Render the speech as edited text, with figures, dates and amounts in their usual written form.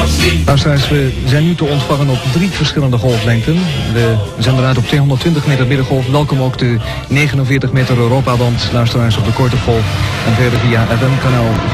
Luisteraars, we zijn nu te ontvangen op 3 verschillende golflengten. We zenden uit op 220 meter middengolf. Welkom ook de 49 meter Europaband. Luisteraars op de korte golf. En verder via FM kanaal